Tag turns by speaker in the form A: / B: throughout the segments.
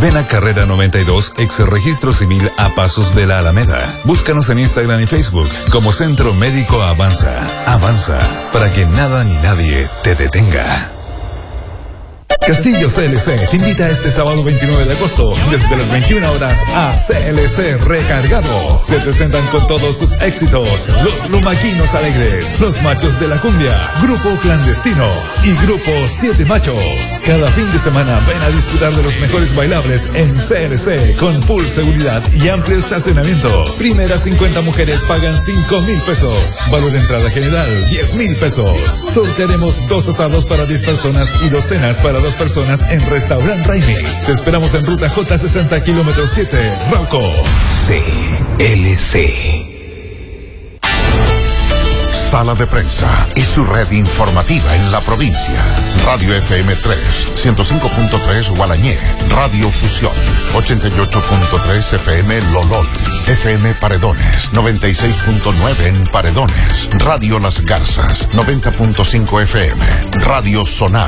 A: Ven a Carrera 92, ex Registro Civil a pasos de la Alameda. Búscanos en Instagram y Facebook como Centro Médico Avanza. Avanza, para que nada ni nadie te detenga. Castillo CLC te invita este sábado 29 de agosto desde las 21 horas a CLC Recargado. Se presentan con todos sus éxitos los Lumaquinos Alegres, los Machos de la Cumbia, Grupo Clandestino y Grupo Siete Machos. Cada fin de semana ven a disfrutar de los mejores bailables en CLC con full seguridad y amplio estacionamiento. Primeras 50 mujeres pagan 5,000 pesos. Valor de entrada general 10,000 pesos. Sortearemos 2 asados para 10 personas y 2 cenas para 2 personas en Restaurant Raimi. Te esperamos en ruta J60 kilómetro 7, Rauco. CLC.
B: Sala de Prensa y su red informativa en la provincia. Radio FM 3, 105.3 Gualañé, Radio Fusión, 88.3 FM Lolol, FM Paredones, 96.9 en Paredones, Radio Las Garzas, 90.5 FM, Radio Sonar,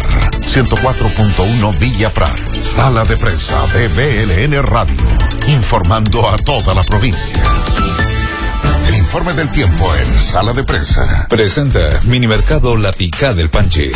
B: 104.1 Villa Prat. Sala de Prensa de BLN Radio, informando a toda la provincia. El informe del tiempo en Sala de Prensa.
A: Presenta Minimercado La Picá del Panchi.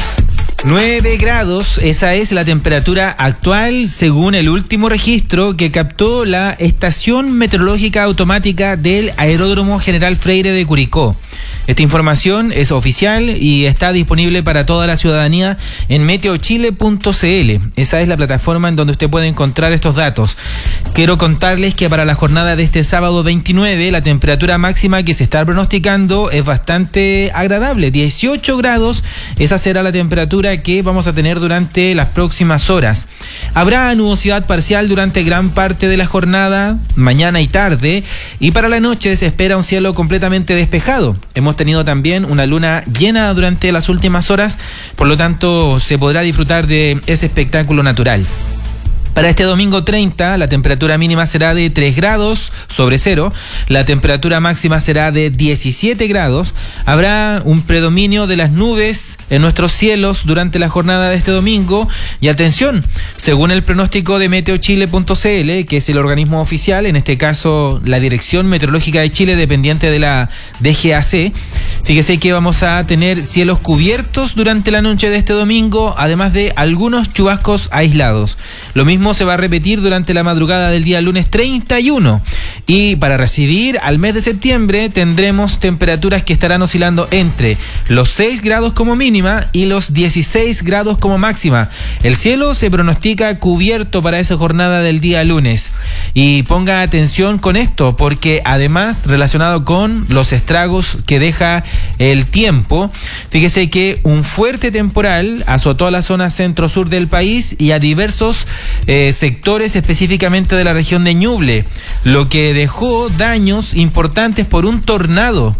C: 9 grados, esa es la temperatura actual según el último registro que captó la Estación Meteorológica Automática del Aeródromo General Freire de Curicó. Esta información es oficial y está disponible para toda la ciudadanía en meteochile.cl. Esa es la plataforma en donde usted puede encontrar estos datos. Quiero contarles que para la jornada de este sábado 29, la temperatura máxima que se está pronosticando es bastante agradable, 18 grados. Esa será la temperatura que vamos a tener durante las próximas horas. Habrá nubosidad parcial durante gran parte de la jornada, mañana y tarde, y para la noche se espera un cielo completamente despejado. Hemos tenido también una luna llena durante las últimas horas, por lo tanto se podrá disfrutar de ese espectáculo natural. Para este domingo 30, la temperatura mínima será de 3 grados sobre cero, la temperatura máxima será de 17 grados, habrá un predominio de las nubes en nuestros cielos durante la jornada de este domingo, y atención, según el pronóstico de meteochile.cl, que es el organismo oficial, en este caso la Dirección Meteorológica de Chile dependiente de la DGAC, fíjese que vamos a tener cielos cubiertos durante la noche de este domingo, además de algunos chubascos aislados. Lo mismo se va a repetir durante la madrugada del día lunes 31. Y para recibir al mes de septiembre tendremos temperaturas que estarán oscilando entre los 6 grados como mínima y los 16 grados como máxima. El cielo se pronostica cubierto para esa jornada del día lunes. Y ponga atención con esto, porque además, relacionado con los estragos que deja el tiempo, fíjese que un fuerte temporal azotó la zona centro-sur del país y a diversos sectores específicamente de la región de Ñuble, lo que dejó daños importantes por un tornado.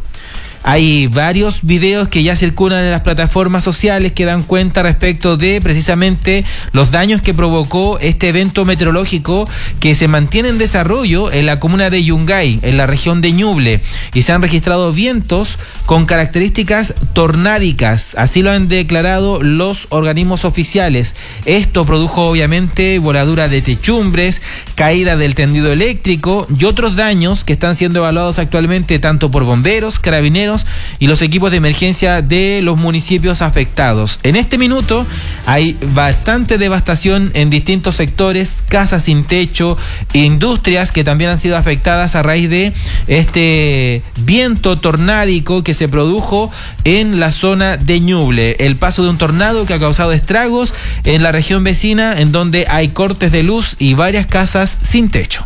C: Hay varios videos que ya circulan en las plataformas sociales que dan cuenta respecto de precisamente los daños que provocó este evento meteorológico que se mantiene en desarrollo en la comuna de Yungay, en la región de Ñuble, y se han registrado vientos con características tornádicas, así lo han declarado los organismos oficiales. Esto produjo obviamente voladura de techumbres, caída del tendido eléctrico y otros daños que están siendo evaluados actualmente tanto por bomberos, carabineros y los equipos de emergencia de los municipios afectados. En este minuto hay bastante devastación en distintos sectores, casas sin techo, industrias que también han sido afectadas a raíz de este viento tornádico que se produjo en la zona de Ñuble. El paso de un tornado que ha causado estragos en la región vecina, en donde hay cortes de luz y varias casas sin techo.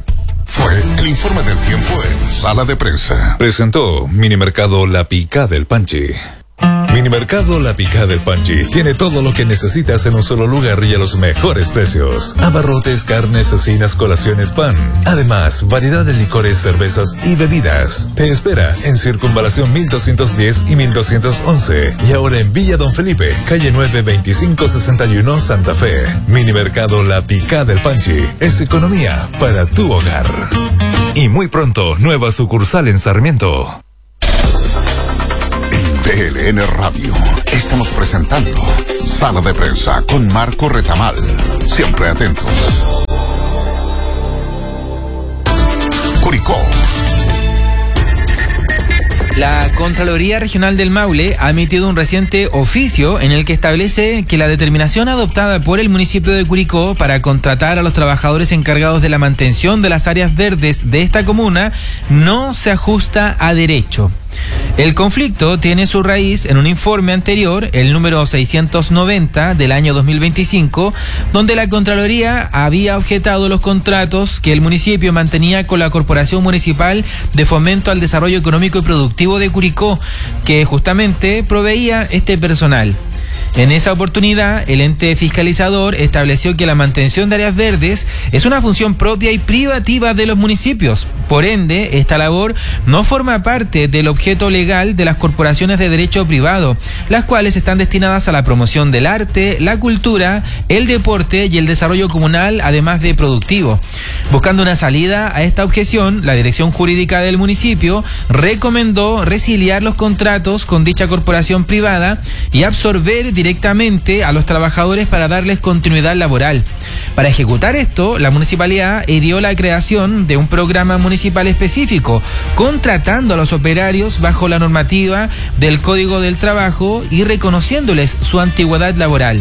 B: Fue el informe del tiempo en Sala de Prensa.
A: Presentó Minimercado La Picá del Panchi. Minimercado La Picá del Panchi tiene todo lo que necesitas en un solo lugar y a los mejores precios. Abarrotes, carnes, cecinas, colaciones, pan. Además, variedad de licores, cervezas y bebidas. Te espera en Circunvalación 1210 y 1211. Y ahora en Villa Don Felipe, calle 9, 2561, Santa Fe. Minimercado La Picá del Panchi es economía para tu hogar. Y muy pronto, nueva sucursal en Sarmiento.
B: BLN Radio. Estamos presentando Sala de Prensa con Marco Retamal. Siempre atentos.
C: La Contraloría Regional del Maule ha emitido un reciente oficio en el que establece que la determinación adoptada por el municipio de Curicó para contratar a los trabajadores encargados de la mantención de las áreas verdes de esta comuna no se ajusta a derecho. El conflicto tiene su raíz en un informe anterior, el número 690 del año 2025, donde la Contraloría había objetado los contratos que el municipio mantenía con la Corporación Municipal de Fomento al Desarrollo Económico y Productivo de Curicó, que justamente proveía este personal. En esa oportunidad, el ente fiscalizador estableció que la mantención de áreas verdes es una función propia y privativa de los municipios. Por ende, esta labor no forma parte del objeto legal de las corporaciones de derecho privado, las cuales están destinadas a la promoción del arte, la cultura, el deporte y el desarrollo comunal, además de productivo. Buscando una salida a esta objeción, la dirección jurídica del municipio recomendó resiliar los contratos con dicha corporación privada y absorber directamente a los trabajadores para darles continuidad laboral. Para ejecutar esto, la municipalidad ideó la creación de un programa municipal específico, contratando a los operarios bajo la normativa del Código del Trabajo y reconociéndoles su antigüedad laboral.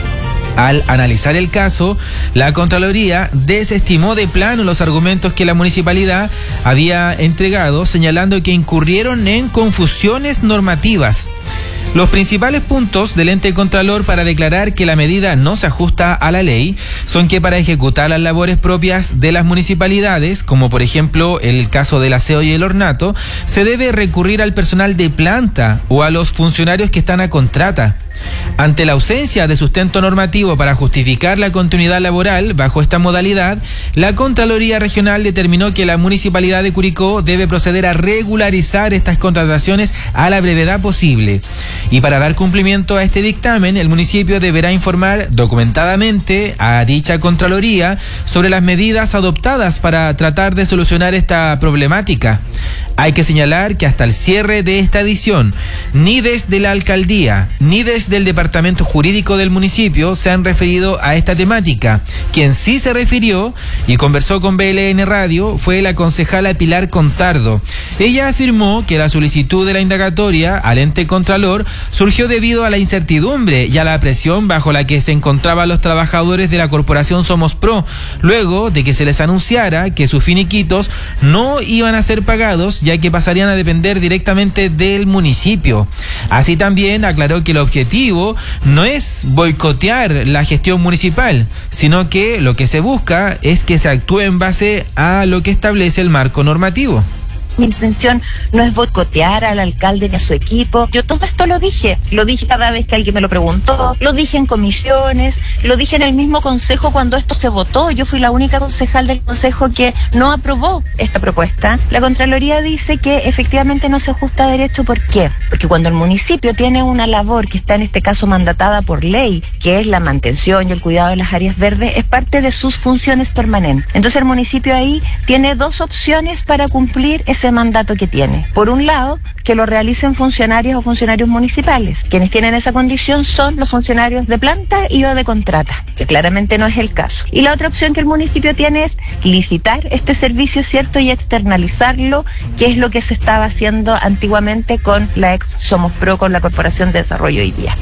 C: Al analizar el caso, la Contraloría desestimó de plano los argumentos que la municipalidad había entregado, señalando que incurrieron en confusiones normativas. Los principales puntos del ente contralor para declarar que la medida no se ajusta a la ley son que para ejecutar las labores propias de las municipalidades, como por ejemplo el caso del aseo y el ornato, se debe recurrir al personal de planta o a los funcionarios que están a contrata. Ante la ausencia de sustento normativo para justificar la continuidad laboral bajo esta modalidad, la Contraloría Regional determinó que la Municipalidad de Curicó debe proceder a regularizar estas contrataciones a la brevedad posible. Y para dar cumplimiento a este dictamen, el municipio deberá informar documentadamente a dicha Contraloría sobre las medidas adoptadas para tratar de solucionar esta problemática. Hay que señalar que hasta el cierre de esta edición, ni desde la alcaldía, ni desde el departamento jurídico del municipio se han referido a esta temática. Quien sí se refirió y conversó con BLN Radio fue la concejala Pilar Contardo. Ella afirmó que la solicitud de la indagatoria al ente contralor surgió debido a la incertidumbre y a la presión bajo la que se encontraban los trabajadores de la corporación Somos Pro, luego de que se les anunciara que sus finiquitos no iban a ser pagados, ya que pasarían a depender directamente del municipio. Así también aclaró que el objetivo no es boicotear la gestión municipal, sino que lo que se busca es que se actúe en base a lo que establece el marco normativo.
D: Mi intención no es boicotear al alcalde ni a su equipo. Yo todo esto lo dije cada vez que alguien me lo preguntó, lo dije en comisiones, lo dije en el mismo consejo cuando esto se votó. Yo fui la única concejal del consejo que no aprobó esta propuesta. La Contraloría dice que efectivamente no se ajusta a derecho. ¿Por qué? Porque cuando el municipio tiene una labor que está en este caso mandatada por ley, que es la mantención y el cuidado de las áreas verdes, es parte de sus funciones permanentes. Entonces el municipio ahí tiene dos opciones para cumplir ese mandato que tiene. Por un lado, que lo realicen funcionarios o funcionarios municipales. Quienes tienen esa condición son los funcionarios de planta y o de contrata, que claramente no es el caso. Y la otra opción que el municipio tiene es licitar este servicio, ¿cierto? Y externalizarlo, que es lo que se estaba haciendo antiguamente con la ex Somos Pro, con la Corporación de Desarrollo hoy día.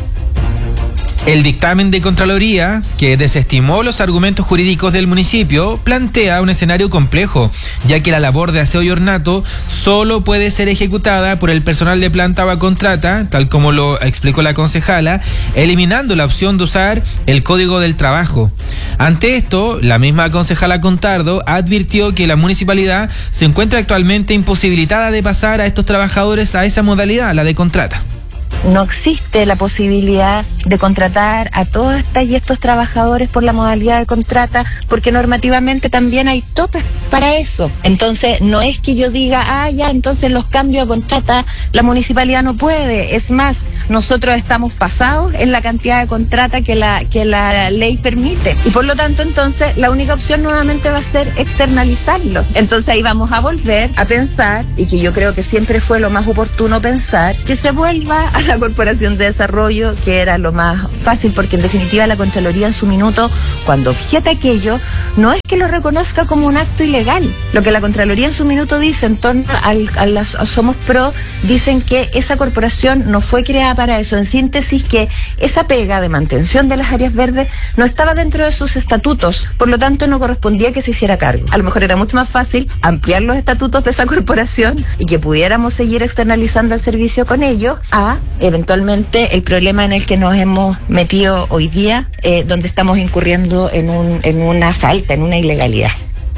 C: El dictamen de Contraloría, que desestimó los argumentos jurídicos del municipio, plantea un escenario complejo, ya que la labor de aseo y ornato solo puede ser ejecutada por el personal de planta o a contrata, tal como lo explicó la concejala, eliminando la opción de usar el Código del Trabajo. Ante esto, la misma concejala Contardo advirtió que la municipalidad se encuentra actualmente imposibilitada de pasar a estos trabajadores a esa modalidad, la de contrata.
D: No existe la posibilidad de contratar a todas estas y estos trabajadores por la modalidad de contrata, porque normativamente también hay topes para eso. Entonces, no es que yo diga, ya, entonces los cambio a contrata, la municipalidad no puede. Es más, nosotros estamos pasados en la cantidad de contrata que la ley permite. Y por lo tanto, entonces, la única opción nuevamente va a ser externalizarlo. Entonces ahí vamos a volver a pensar, y que yo creo que siempre fue lo más oportuno pensar, que se vuelva a la Corporación de Desarrollo, que era lo más fácil, porque en definitiva la Contraloría en su minuto, cuando objeta aquello, no es que lo reconozca como un acto ilegal. Lo que la Contraloría en su minuto dice en torno a Somos Pro, dicen que esa corporación no fue creada para eso. En síntesis, que esa pega de mantención de las áreas verdes no estaba dentro de sus estatutos, por lo tanto no correspondía que se hiciera cargo. A lo mejor era mucho más fácil ampliar los estatutos de esa corporación y que pudiéramos seguir externalizando el servicio con ellos, a eventualmente el problema en el que nos hemos metido hoy día, donde estamos incurriendo en una falta, en una ilegalidad.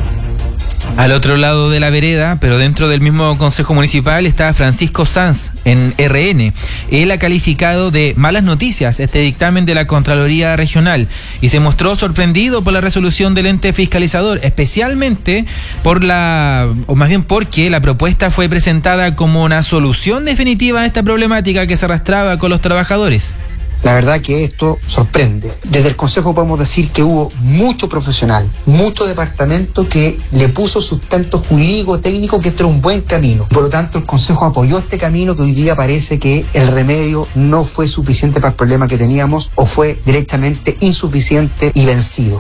C: Al otro lado de la vereda, pero dentro del mismo Consejo Municipal, está Francisco Sanz, en RN. Él ha calificado de malas noticias este dictamen de la Contraloría Regional y se mostró sorprendido por la resolución del ente fiscalizador, especialmente porque la propuesta fue presentada como una solución definitiva a esta problemática que se arrastraba con los trabajadores.
E: La verdad que esto sorprende. Desde el Consejo podemos decir que hubo mucho profesional, mucho departamento que le puso sustento jurídico, técnico, que esto era un buen camino. Por lo tanto, el Consejo apoyó este camino, que hoy día parece que el remedio no fue suficiente para el problema que teníamos, o fue directamente insuficiente y vencido.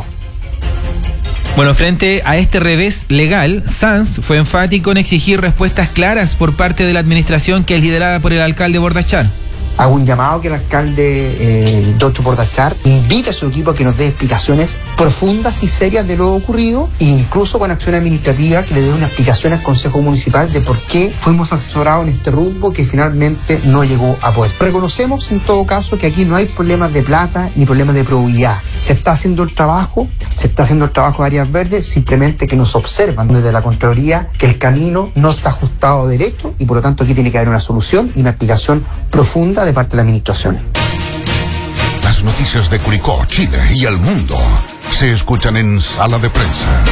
C: Bueno, frente a este revés legal, Sanz fue enfático en exigir respuestas claras por parte de la administración que es liderada por el alcalde Bordachar.
E: Hago un llamado que el alcalde Yocho Bordachar invite a su equipo a que nos dé explicaciones profundas y serias de lo ocurrido, e incluso con acción administrativa que le dé una explicación al Consejo Municipal de por qué fuimos asesorados en este rumbo que finalmente no llegó a poder. Reconocemos en todo caso que aquí no hay problemas de plata ni problemas de probidad. Se está haciendo el trabajo de áreas verdes, simplemente que nos observan desde la Contraloría que el camino no está ajustado derecho, y por lo tanto aquí tiene que haber una solución y una explicación profunda de parte de la administración.
B: Las noticias de Curicó, Chile y el mundo se escuchan en Sala de Prensa.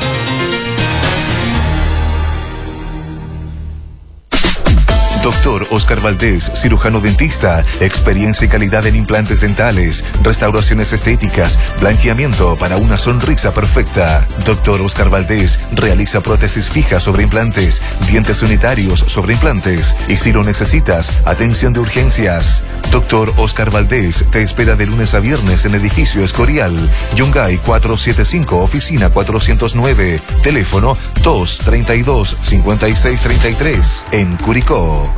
F: Doctor Oscar Valdés, cirujano dentista, experiencia y calidad en implantes dentales, restauraciones estéticas, blanqueamiento para una sonrisa perfecta. Doctor Oscar Valdés realiza prótesis fijas sobre implantes, dientes unitarios sobre implantes, y si lo necesitas, atención de urgencias. Doctor Oscar Valdés te espera de lunes a viernes en edificio Escorial, Yungay 475, oficina 409, teléfono 232-5633, en Curicó.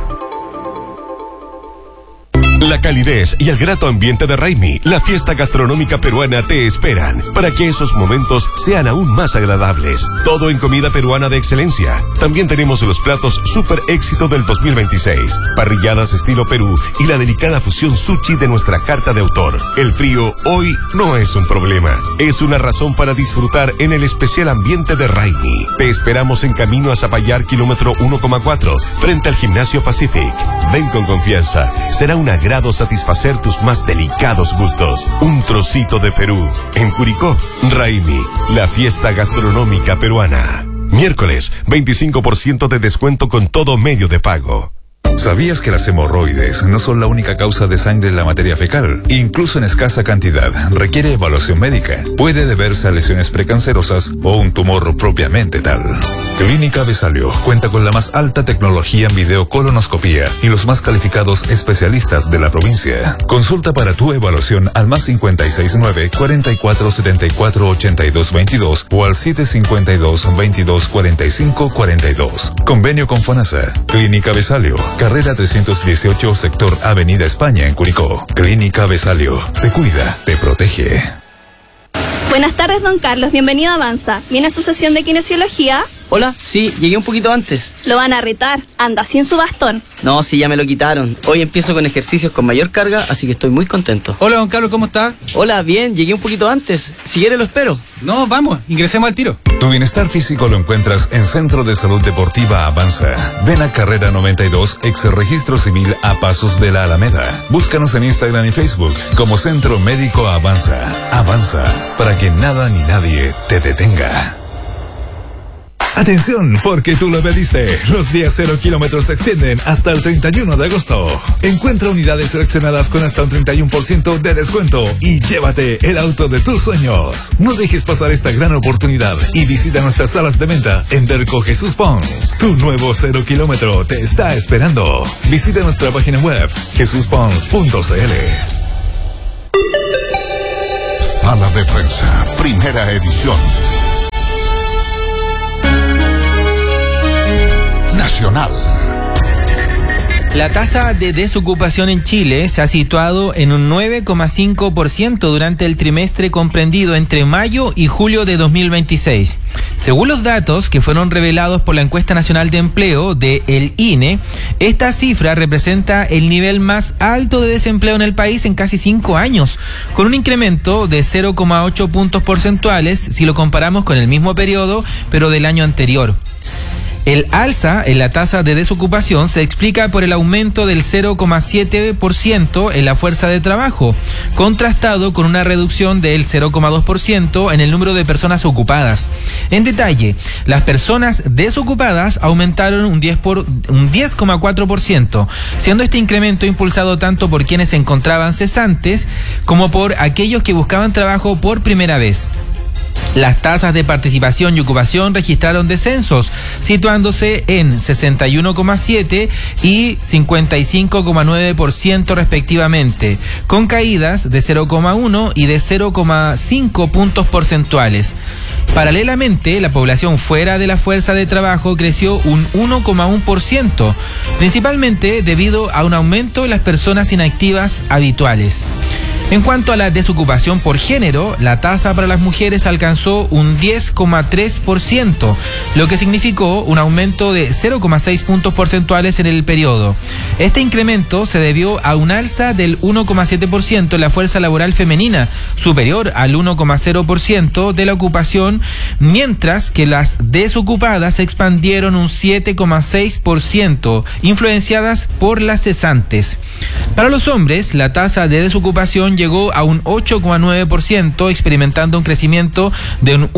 G: La calidez y el grato ambiente de Raimi, la fiesta gastronómica peruana, te esperan para que esos momentos sean aún más agradables. Todo en comida peruana de excelencia. También tenemos los platos super éxito del 2026, parrilladas estilo Perú y la delicada fusión sushi de nuestra carta de autor. El frío hoy no es un problema, es una razón para disfrutar en el especial ambiente de Raimi. Te esperamos en camino a Zapallar, kilómetro 1,4, frente al Gimnasio Pacific. Ven con confianza, será un agrado satisfacer tus más delicados gustos. Un trocito de Perú. En Curicó, Raimi, la fiesta gastronómica peruana. Miércoles, 25% de descuento con todo medio de pago.
A: ¿Sabías que las hemorroides no son la única causa de sangre en la materia fecal? Incluso en escasa cantidad, requiere evaluación médica. Puede deberse a lesiones precancerosas o un tumor propiamente tal. Clínica Besalio cuenta con la más alta tecnología en videocolonoscopía y los más calificados especialistas de la provincia. Consulta para tu evaluación al más 569-4474-8222 o al 752-2245-42. Convenio con FONASA. Clínica Besalio, carrera 318, sector Avenida España, en Curicó. Clínica Besalio, te cuida, te protege.
H: Buenas tardes, don Carlos. Bienvenido a Avanza. ¿Viene a su sesión de kinesiología?
I: Hola, sí, llegué un poquito antes.
H: Lo van a retar. Anda sin su bastón.
I: No, sí, ya me lo quitaron. Hoy empiezo con ejercicios con mayor carga, así que estoy muy contento.
J: Hola, don Carlos, ¿cómo está?
I: Hola, bien, llegué un poquito antes. Si quiere lo espero.
J: No, vamos, ingresemos al tiro.
A: Tu bienestar físico lo encuentras en Centro de Salud Deportiva Avanza. Ven a Carrera 92, ex Registro Civil, a pasos de la Alameda. Búscanos en Instagram y Facebook como Centro Médico Avanza. Avanza, para que nada ni nadie te detenga. Atención, porque tú lo pediste. Los días 0 kilómetros se extienden hasta el 31 de agosto. Encuentra unidades seleccionadas con hasta un 31% de descuento y llévate el auto de tus sueños. No dejes pasar esta gran oportunidad y visita nuestras salas de venta en Derco Jesús Pons. Tu nuevo 0 kilómetro te está esperando. Visita nuestra página web jesuspons.cl.
B: Sala de Prensa, primera edición. Nacional.
C: La tasa de desocupación en Chile se ha situado en un 9,5% durante el trimestre comprendido entre mayo y julio de 2026. Según los datos que fueron revelados por la Encuesta Nacional de Empleo de el INE, esta cifra representa el nivel más alto de desempleo en el país en casi 5 años, con un incremento de 0,8 puntos porcentuales si lo comparamos con el mismo periodo, pero del año anterior. El alza en la tasa de desocupación se explica por el aumento del 0,7% en la fuerza de trabajo, contrastado con una reducción del 0,2% en el número de personas ocupadas. En detalle, las personas desocupadas aumentaron un 10,4%, siendo este incremento impulsado tanto por quienes se encontraban cesantes como por aquellos que buscaban trabajo por primera vez. Las tasas de participación y ocupación registraron descensos, situándose en 61,7 y 55,9% respectivamente, con caídas de 0,1 y de 0,5 puntos porcentuales. Paralelamente, la población fuera de la fuerza de trabajo creció un 1,1%, principalmente debido a un aumento en las personas inactivas habituales. En cuanto a la desocupación por género, la tasa para las mujeres alcanzó un 10,3%, lo que significó un aumento de 0,6 puntos porcentuales en el periodo. Este incremento se debió a un alza del 1,7% en la fuerza laboral femenina, superior al 1,0% de la ocupación, mientras que las desocupadas se expandieron un 7,6%, influenciadas por las cesantes. Para los hombres, la tasa de desocupación llegó a un 8,9%, experimentando un crecimiento de un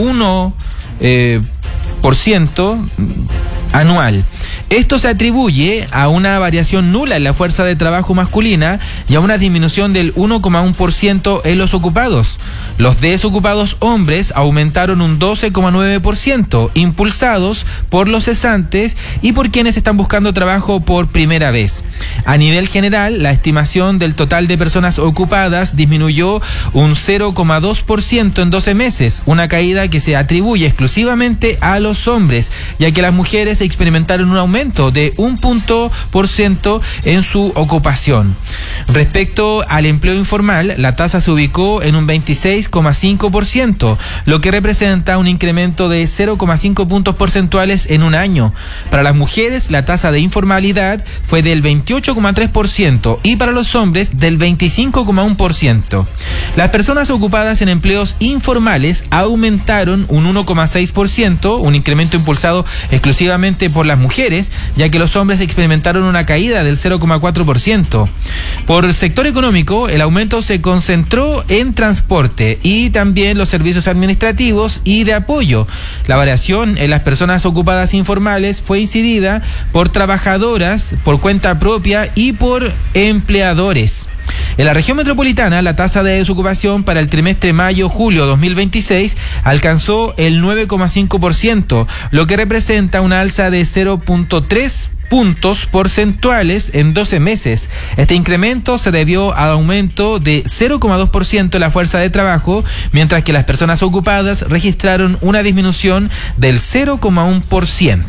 C: 1% anual. Esto se atribuye a una variación nula en la fuerza de trabajo masculina y a una disminución del 1,1% en los ocupados. Los desocupados hombres aumentaron un 12,9%, impulsados por los cesantes y por quienes están buscando trabajo por primera vez. A nivel general, la estimación del total de personas ocupadas disminuyó un 0,2% en 12 meses, una caída que se atribuye exclusivamente a los hombres, ya que las mujeres experimentaron un aumento de 1 punto porcentaje en su ocupación. Respecto al empleo informal, la tasa se ubicó en un 26,5%, lo que representa un incremento de 0,5 puntos porcentuales en un año. Para las mujeres, la tasa de informalidad fue del 28,3% y para los hombres del 25,1%. Las personas ocupadas en empleos informales aumentaron un 1,6%, un incremento impulsado exclusivamente por las mujeres, ya que los hombres experimentaron una caída del 0,4%. Por sector económico, el aumento se concentró en transporte y también los servicios administrativos y de apoyo. La variación en las personas ocupadas informales fue incidida por trabajadoras por cuenta propia y por empleadores. En la región metropolitana, la tasa de desocupación para el trimestre mayo-julio 2026 alcanzó el 9,5%, lo que representa una alza de 0,3 puntos porcentuales en 12 meses. Este incremento se debió al aumento de 0,2% en la fuerza de trabajo, mientras que las personas ocupadas registraron una disminución del 0,1%.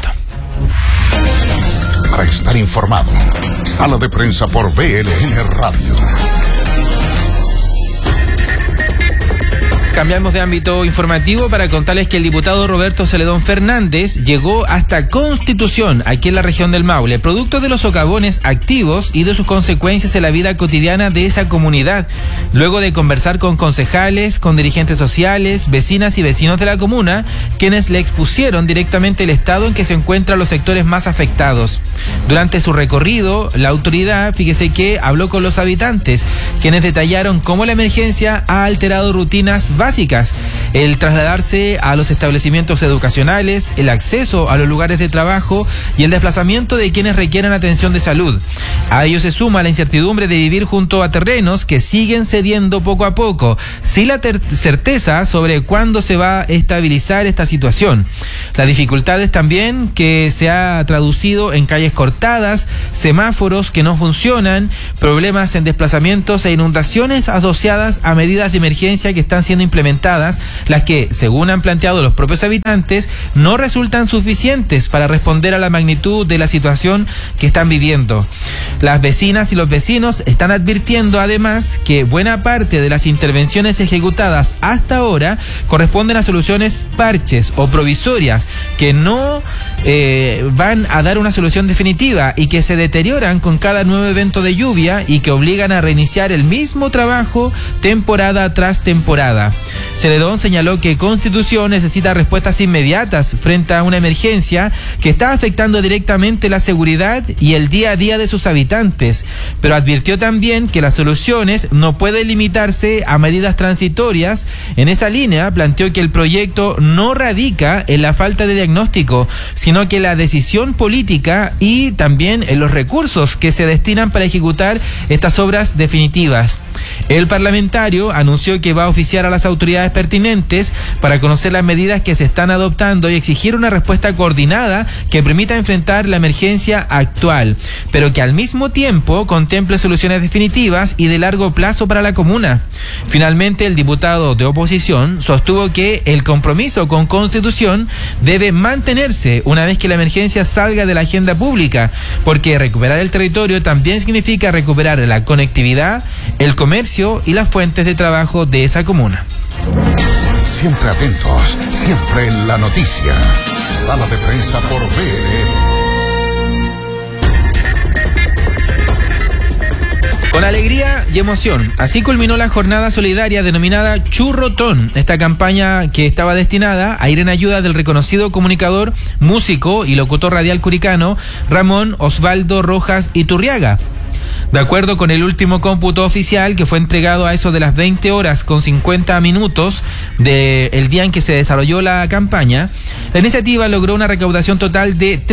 B: Para estar informado, Sala de Prensa por VLN Radio.
C: Cambiamos de ámbito informativo para contarles que el diputado Roberto Celedón Fernández llegó hasta Constitución, aquí en la región del Maule, producto de los socavones activos y de sus consecuencias en la vida cotidiana de esa comunidad. Luego de conversar con concejales, con dirigentes sociales, vecinas y vecinos de la comuna, quienes le expusieron directamente el estado en que se encuentran los sectores más afectados. Durante su recorrido, la autoridad, fíjese que habló con los habitantes, quienes detallaron cómo la emergencia ha alterado rutinas básicas: el trasladarse a los establecimientos educacionales, el acceso a los lugares de trabajo y el desplazamiento de quienes requieren atención de salud. A ello se suma la incertidumbre de vivir junto a terrenos que siguen cediendo poco a poco, sin la certeza sobre cuándo se va a estabilizar esta situación. Las dificultades también que se ha traducido en calles cortadas, semáforos que no funcionan, problemas en desplazamientos e inundaciones asociadas a medidas de emergencia que están siendo implementadas, las que, según han planteado los propios habitantes, no resultan suficientes para responder a la magnitud de la situación que están viviendo. Las vecinas y los vecinos están advirtiendo además que buena parte de las intervenciones ejecutadas hasta ahora corresponden a soluciones parches o provisorias que no van a dar una solución definitiva y que se deterioran con cada nuevo evento de lluvia y que obligan a reiniciar el mismo trabajo temporada tras temporada. Celedón señaló que Constitución necesita respuestas inmediatas frente a una emergencia que está afectando directamente la seguridad y el día a día de sus habitantes, pero advirtió también que las soluciones no pueden limitarse a medidas transitorias. En esa línea planteó que el proyecto no radica en la falta de diagnóstico, sino que la decisión política y también en los recursos que se destinan para ejecutar estas obras definitivas. El parlamentario anunció que va a oficiar a las autoridades pertinentes para conocer las medidas que se están adoptando y exigir una respuesta coordinada que permita enfrentar la emergencia actual, pero que al mismo tiempo contemple soluciones definitivas y de largo plazo para la comuna. Finalmente, el diputado de oposición sostuvo que el compromiso con Constitución debe mantenerse una vez que la emergencia salga de la agenda pública, porque recuperar el territorio también significa recuperar la conectividad, el comercio y las fuentes de trabajo de esa comuna.
B: Siempre atentos, siempre en la noticia. Sala de prensa por BLN.
C: Con alegría y emoción, así culminó la jornada solidaria denominada Churrotón, esta campaña que estaba destinada a ir en ayuda del reconocido comunicador, músico y locutor radial curicano Ramón Osvaldo Rojas Iturriaga. De acuerdo con el último cómputo oficial, que fue entregado a eso de las 20 horas con 50 minutos del día en que se desarrolló la campaña, la iniciativa logró una recaudación total de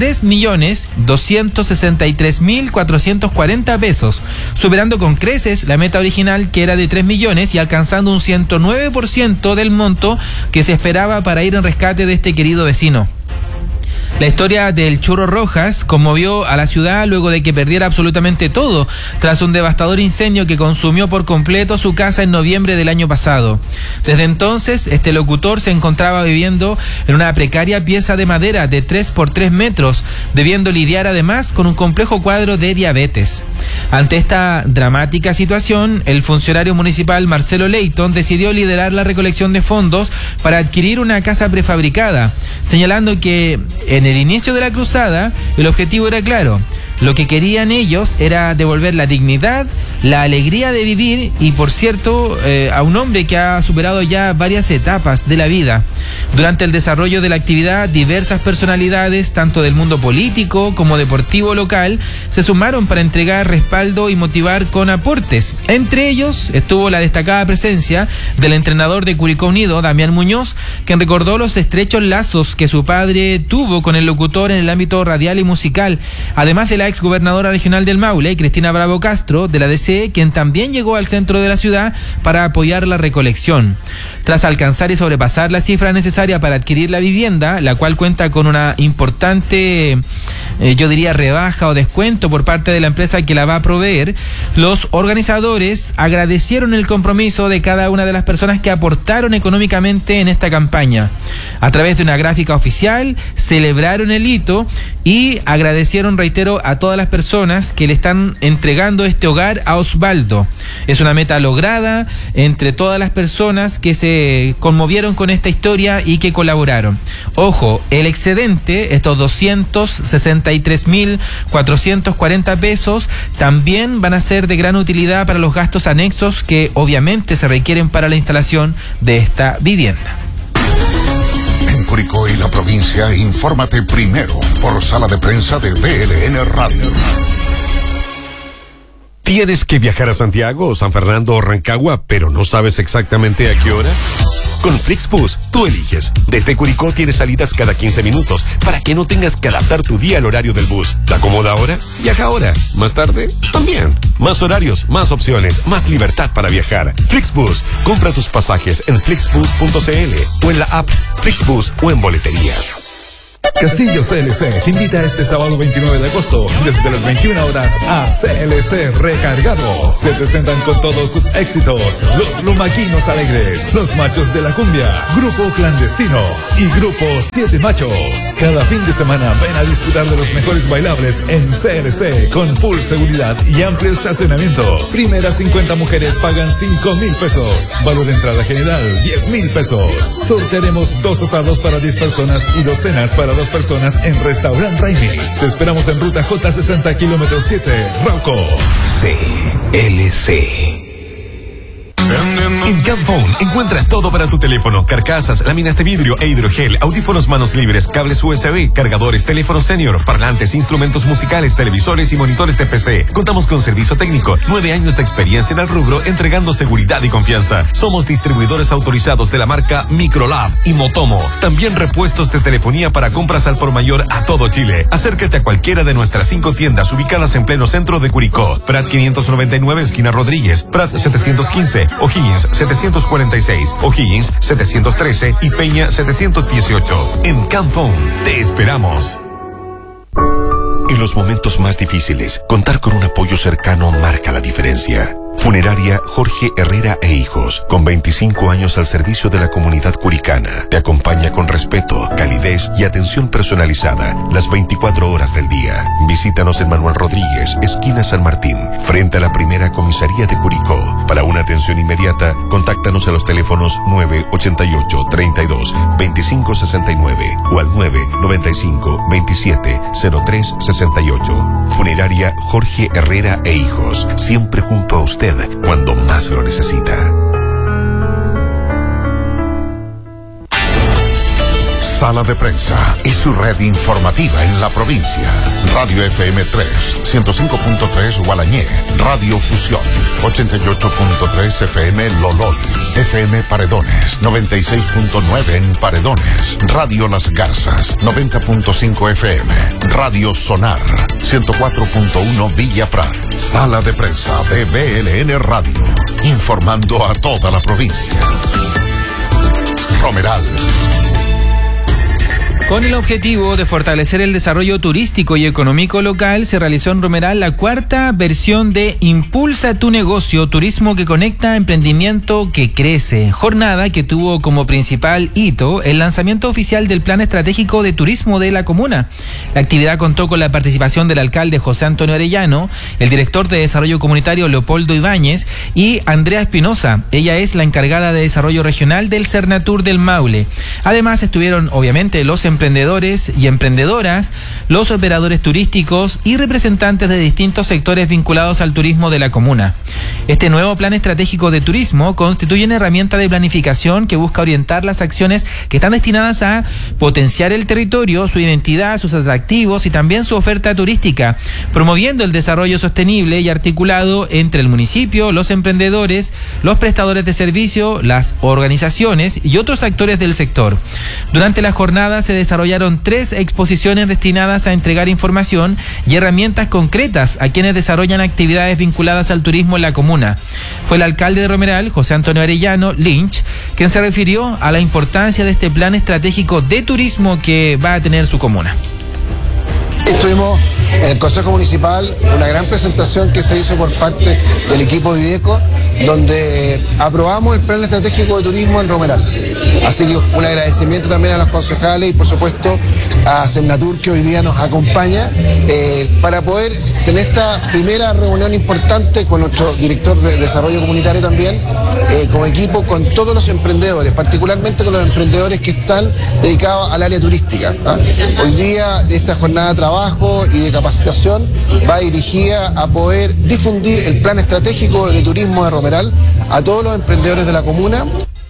C: 3.263.440 pesos, superando con creces la meta original, que era de 3 millones, y alcanzando un 109% del monto que se esperaba para ir en rescate de este querido vecino. La historia del Churro Rojas conmovió a la ciudad luego de que perdiera absolutamente todo tras un devastador incendio que consumió por completo su casa en noviembre del año pasado. Desde entonces, este locutor se encontraba viviendo en una precaria pieza de madera de 3 por 3 metros, debiendo lidiar además con un complejo cuadro de diabetes. Ante esta dramática situación, el funcionario municipal Marcelo Leighton decidió liderar la recolección de fondos para adquirir una casa prefabricada, señalando que en el inicio de la cruzada el objetivo era claro: Lo que querían ellos era devolver la dignidad, la alegría de vivir y, por cierto, a un hombre que ha superado ya varias etapas de la vida. Durante el desarrollo de la actividad, diversas personalidades, tanto del mundo político como deportivo local, se sumaron para entregar respaldo y motivar con aportes. Entre ellos estuvo la destacada presencia del entrenador de Curicó Unido, Damián Muñoz, quien recordó los estrechos lazos que su padre tuvo con el locutor en el ámbito radial y musical, además de la exgobernadora regional del Maule, Cristina Bravo Castro, de la DC, quien también llegó al centro de la ciudad para apoyar la recolección. Tras alcanzar y sobrepasar la cifra necesaria para adquirir la vivienda, la cual cuenta con una importante, yo diría, rebaja o descuento por parte de la empresa que la va a proveer, los organizadores agradecieron el compromiso de cada una de las personas que aportaron económicamente en esta campaña. A través de una gráfica oficial, celebraron el hito y agradecieron, reitero, a todas las personas que le están entregando este hogar a Osvaldo. Es una meta lograda entre todas las personas que se conmovieron con esta historia y que colaboraron. Ojo, el excedente, estos 263.440 pesos, también van a ser de gran utilidad para los gastos anexos que obviamente se requieren para la instalación de esta vivienda.
B: En Curicó y la provincia, infórmate primero por Sala de Prensa de BLN Radio.
G: ¿Tienes que viajar a Santiago, San Fernando o Rancagua, pero no sabes exactamente a qué hora? Con Flixbus, tú eliges. Desde Curicó tienes salidas cada 15 minutos para que no tengas que adaptar tu día al horario del bus. ¿Te acomoda ahora? Viaja ahora. ¿Más tarde? También. Más horarios, más opciones, más libertad para viajar. Flixbus. Compra tus pasajes en flixbus.cl o en la app Flixbus o en boleterías.
A: Castillo CLC te invita este sábado 29 de agosto desde las 21 horas a CLC Recargado. Se presentan con todos sus éxitos los Lumaquinos Alegres, los Machos de la Cumbia, Grupo Clandestino y Grupo 7 Machos. Cada fin de semana ven a disfrutar de los mejores bailables en CLC con full seguridad y amplio estacionamiento. Primeras 50 mujeres pagan 5,000 pesos. Valor de entrada general 10,000 pesos. Sortearemos 2 asados para 10 personas y 2 cenas para 2 personas en Restaurant Raimi. Te esperamos en ruta J60 kilómetro 7, Rauco.
G: CLC. En Camphone encuentras todo para tu teléfono: carcasas, láminas de vidrio e hidrogel, audífonos manos libres, cables USB, cargadores, teléfono senior, parlantes, instrumentos musicales, televisores y monitores de PC. Contamos con servicio técnico, 9 años de experiencia en el rubro, entregando seguridad y confianza. Somos distribuidores autorizados de la marca Microlab y Motomo. También repuestos de telefonía para compras al por mayor a todo Chile. Acércate a cualquiera de nuestras 5 tiendas ubicadas en pleno centro de Curicó: Prat 599, esquina Rodríguez; Prat 715, O'Higgins 746, O'Higgins 713 y Peña 718. En Camphone te esperamos. En los momentos más difíciles, contar con un apoyo cercano marca la diferencia. Funeraria Jorge Herrera e Hijos, con 25 años al servicio de la comunidad curicana, te acompaña con respeto, calidez y atención personalizada las 24 horas del día. Visítanos en Manuel Rodríguez, esquina San Martín, frente a la primera comisaría de Curicó. Para una atención inmediata, contáctanos a los teléfonos 988 32 25 69 o al 995 27 03 68. Funeraria Jorge Herrera e Hijos, siempre junto a usted cuando más lo necesita.
B: Sala de Prensa y su red informativa en la provincia. Radio FM 3, 105.3 Gualañé, Radio Fusión, 88.3 FM Lolol, FM Paredones, 96.9 en Paredones, Radio Las Garzas, 90.5 FM, Radio Sonar, 104.1 Villa Prat. Sala de Prensa de BLN Radio, informando a toda la provincia. Romeral.
C: Con el objetivo de fortalecer el desarrollo turístico y económico local, se realizó en Romeral la 4ª versión de Impulsa tu negocio, turismo que conecta, emprendimiento que crece. Jornada que tuvo como principal hito el lanzamiento oficial del Plan Estratégico de Turismo de la comuna. La actividad contó con la participación del alcalde José Antonio Arellano, el director de Desarrollo Comunitario Leopoldo Ibáñez y Andrea Espinosa. Ella es la encargada de Desarrollo Regional del Cernatur del Maule. Además estuvieron obviamente los emprendedores y emprendedoras, los operadores turísticos y representantes de distintos sectores vinculados al turismo de la comuna. Este nuevo plan estratégico de turismo constituye una herramienta de planificación que busca orientar las acciones que están destinadas a potenciar el territorio, su identidad, sus atractivos y también su oferta turística, promoviendo el desarrollo sostenible y articulado entre el municipio, los emprendedores, los prestadores de servicio, las organizaciones y otros actores del sector. Durante la jornada se desarrollaron 3 exposiciones destinadas a entregar información y herramientas concretas a quienes desarrollan actividades vinculadas al turismo en la comuna. Fue el alcalde de Romeral, José Antonio Arellano Lynch, quien se refirió a la importancia de este plan estratégico de turismo que va a tener su comuna.
K: Estuvimos en el Consejo Municipal, una gran presentación que se hizo por parte del equipo de IDECO, donde aprobamos el Plan Estratégico de Turismo en Romeral. Así que un agradecimiento también a los concejales y por supuesto a Cernatur, que hoy día nos acompaña, para poder tener esta primera reunión importante con nuestro director de Desarrollo Comunitario también, como equipo con todos los emprendedores, particularmente con los emprendedores que están dedicados al área turística. Hoy día esta jornada de trabajo y de capacitación va dirigida a poder difundir el plan estratégico de turismo de Romeral a todos los emprendedores de la comuna.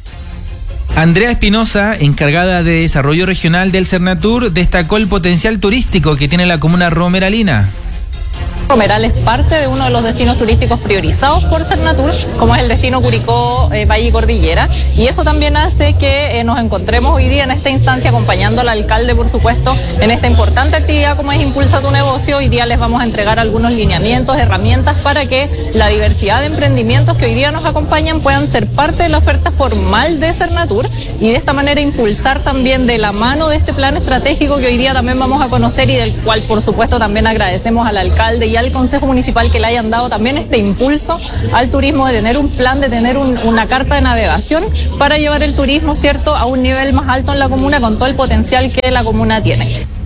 C: Andrea Espinosa, encargada de Desarrollo Regional del Cernatur, destacó el potencial turístico que tiene la comuna romeralina.
L: Romeral es parte de uno de los destinos turísticos priorizados por Cernatur, como es el destino Curicó, Valle y Cordillera, y eso también hace que nos encontremos hoy día en esta instancia acompañando al alcalde, por supuesto, en esta importante actividad como es Impulsa tu Negocio. Hoy día les vamos a entregar algunos lineamientos, herramientas para que la diversidad de emprendimientos que hoy día nos acompañan puedan ser parte de la oferta formal de Cernatur y de esta manera impulsar también de la mano de este plan estratégico que hoy día también vamos a conocer y del cual, por supuesto, también agradecemos al alcalde y al Consejo Municipal que le hayan dado también este impulso al turismo de tener un plan, de tener una carta de navegación para llevar el turismo, ¿cierto?, a un nivel más alto en la comuna con todo el potencial que la comuna tiene.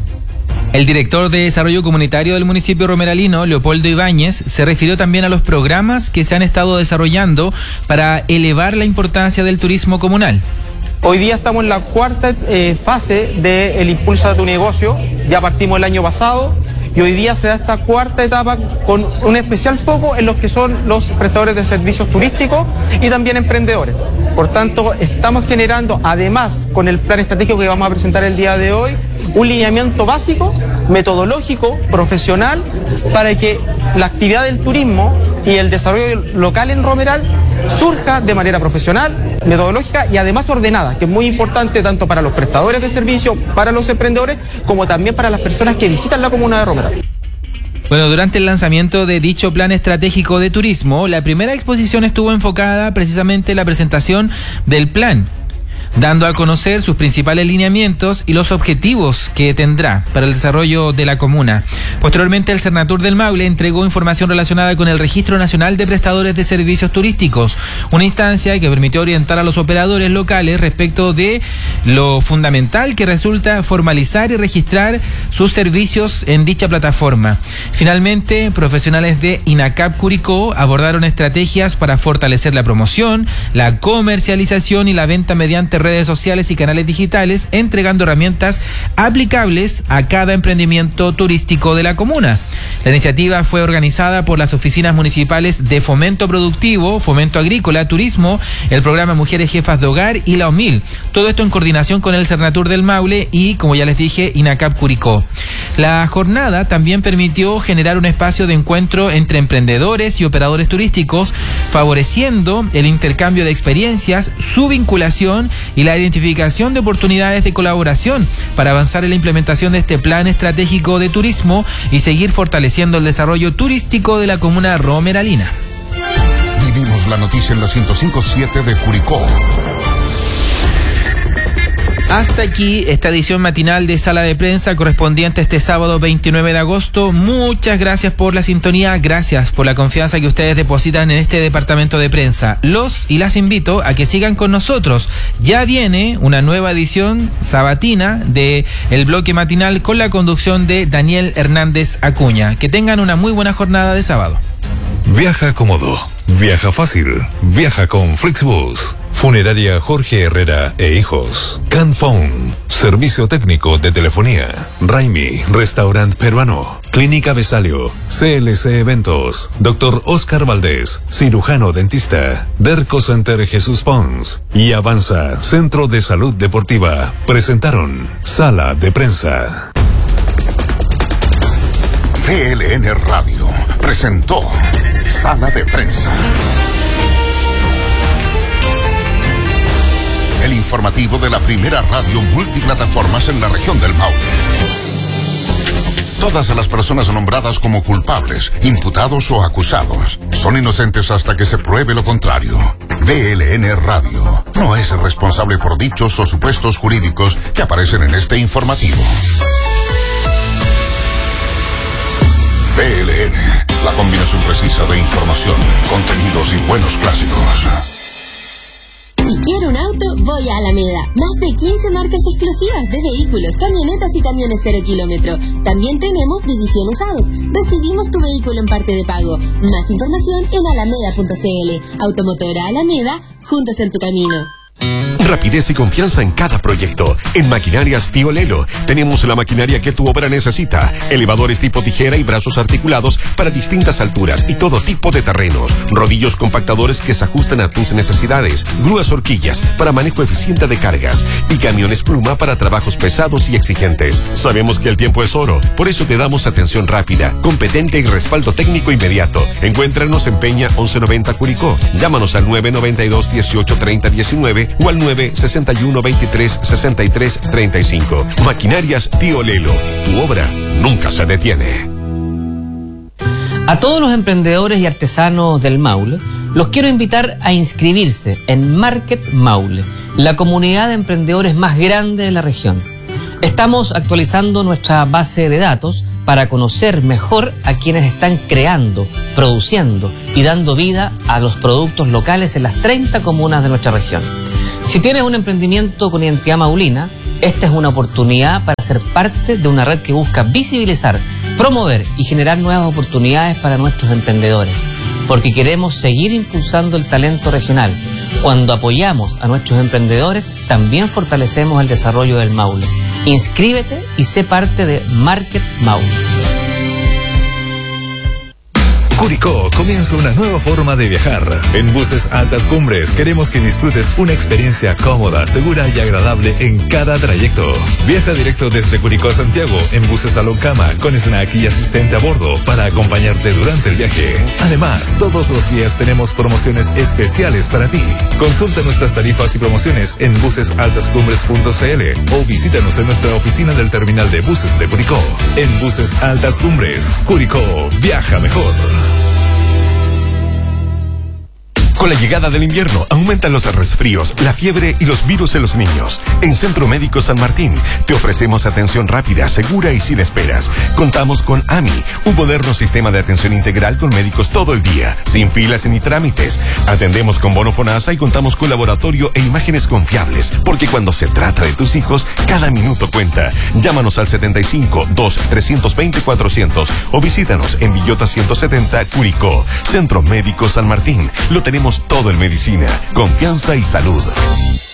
C: El director de Desarrollo Comunitario del municipio romeralino, Leopoldo Ibáñez, se refirió también a los programas que se han estado desarrollando para elevar la importancia del turismo comunal.
M: Hoy día estamos en la cuarta fase del Impulsa tu Negocio, ya partimos el año pasado. Y hoy día se da esta cuarta etapa con un especial foco en los que son los prestadores de servicios turísticos y también emprendedores. Por tanto, estamos generando, además, con el plan estratégico que vamos a presentar el día de hoy, un lineamiento básico, metodológico, profesional, para que la actividad del turismo y el desarrollo local en Romeral surja de manera profesional, metodológica y además ordenada, que es muy importante tanto para los prestadores de servicios, para los emprendedores, como también para las personas que visitan la comuna de Romeral.
C: Bueno, durante el lanzamiento de dicho plan estratégico de turismo, la primera exposición estuvo enfocada precisamente en la presentación del plan, dando a conocer sus principales lineamientos y los objetivos que tendrá para el desarrollo de la comuna. Posteriormente, el Cernatur del Maule entregó información relacionada con el Registro Nacional de Prestadores de Servicios Turísticos, una instancia que permitió orientar a los operadores locales respecto de lo fundamental que resulta formalizar y registrar sus servicios en dicha plataforma. Finalmente, profesionales de INACAP Curicó abordaron estrategias para fortalecer la promoción, la comercialización y la venta mediante redes sociales y canales digitales, entregando herramientas aplicables a cada emprendimiento turístico de la comuna. La iniciativa fue organizada por las oficinas municipales de Fomento Productivo, Fomento Agrícola, Turismo, el programa Mujeres Jefas de Hogar y la OMIL. Todo esto en coordinación con el Cernatur del Maule y, como ya les dije, INACAP Curicó. La jornada también permitió generar un espacio de encuentro entre emprendedores y operadores turísticos, favoreciendo el intercambio de experiencias, su vinculación y la identificación de oportunidades de colaboración para avanzar en la implementación de este plan estratégico de turismo y seguir fortaleciendo el desarrollo turístico de la comuna romeralina.
B: Vivimos la noticia en la 105.7 de Curicó.
C: Hasta aquí esta edición matinal de Sala de Prensa correspondiente a este sábado 29 de agosto. Muchas gracias por la sintonía, gracias por la confianza que ustedes depositan en este departamento de prensa. Los y las invito a que sigan con nosotros. Ya viene una nueva edición sabatina de el bloque matinal con la conducción de Daniel Hernández Acuña. Que tengan una muy buena jornada de sábado.
A: Viaja cómodo, viaja fácil, viaja con Flixbus. Funeraria Jorge Herrera e Hijos. Canphone, servicio técnico de telefonía. Raimi, restaurante peruano. Clínica Besalio, CLC Eventos. Dr. Oscar Valdés, cirujano dentista. Derco Center Jesús Pons y Avanza, Centro de Salud Deportiva. Presentaron Sala de Prensa.
B: CLN Radio presentó Sala de Prensa. El informativo de la primera radio multiplataformas en la región del Maule. Todas las personas nombradas como culpables, imputados o acusados son inocentes hasta que se pruebe lo contrario. VLN Radio no es responsable por dichos o supuestos jurídicos que aparecen en este informativo. VLN, la combinación precisa de información, contenidos y buenos clásicos.
N: Si quiero un auto, voy a Alameda. Más de 15 marcas exclusivas de vehículos, camionetas y camiones 0 kilómetro. También tenemos división usados. Recibimos tu vehículo en parte de pago. Más información en alameda.cl. Automotora Alameda, juntos en tu camino.
G: Rapidez y confianza en cada proyecto. En Maquinarias Tío Lelo tenemos la maquinaria que tu obra necesita. Elevadores tipo tijera y brazos articulados para distintas alturas y todo tipo de terrenos. Rodillos compactadores que se ajustan a tus necesidades. Grúas horquillas para manejo eficiente de cargas. Y camiones pluma para trabajos pesados y exigentes. Sabemos que el tiempo es oro. Por eso te damos atención rápida, competente y respaldo técnico inmediato. Encuéntranos en Peña 1190 Curicó. Llámanos al 992 18 30 19 o al 961 23 63 35. Maquinarias Tío Lelo. Tu obra nunca se detiene.
O: A todos los emprendedores y artesanos del Maule, los quiero invitar a inscribirse en Market Maule, la comunidad de emprendedores más grande de la región. Estamos actualizando nuestra base de datos para conocer mejor a quienes están creando, produciendo y dando vida a los productos locales en las 30 comunas de nuestra región. Si tienes un emprendimiento con identidad maulina, esta es una oportunidad para ser parte de una red que busca visibilizar, promover y generar nuevas oportunidades para nuestros emprendedores, porque queremos seguir impulsando el talento regional. Cuando apoyamos a nuestros emprendedores, también fortalecemos el desarrollo del Maule. Inscríbete y sé parte de Market Maule.
A: Curicó comienza una nueva forma de viajar. En Buses Altas Cumbres queremos que disfrutes una experiencia cómoda, segura y agradable en cada trayecto. Viaja directo desde Curicó a Santiago en buses Salón Cama con snack y asistente a bordo para acompañarte durante el viaje. Además, todos los días tenemos promociones especiales para ti. Consulta nuestras tarifas y promociones en busesaltascumbres.cl o visítanos en nuestra oficina del terminal de buses de Curicó. En Buses Altas Cumbres, Curicó, viaja mejor.
G: Con la llegada del invierno aumentan los resfríos, la fiebre y los virus en los niños. En Centro Médico San Martín te ofrecemos atención rápida, segura y sin esperas. Contamos con AMI, un moderno sistema de atención integral con médicos todo el día, sin filas ni trámites. Atendemos con bono FONASA y contamos con laboratorio e imágenes confiables, porque cuando se trata de tus hijos, cada minuto cuenta. Llámanos al 75 2 320 400 o visítanos en Villota 170 Curicó. Centro Médico San Martín. Lo tenemos todo en medicina, confianza y salud.